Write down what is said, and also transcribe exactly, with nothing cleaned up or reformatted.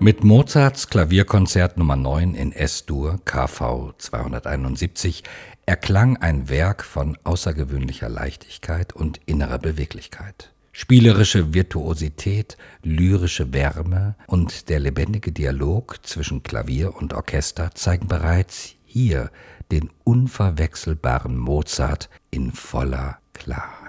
Mit Mozarts Klavierkonzert Nummer neun in S-Dur K V zweihunderteinundsiebzig erklang ein Werk von außergewöhnlicher Leichtigkeit und innerer Beweglichkeit. Spielerische Virtuosität, lyrische Wärme und der lebendige Dialog zwischen Klavier und Orchester zeigen bereits hier den unverwechselbaren Mozart in voller Klarheit.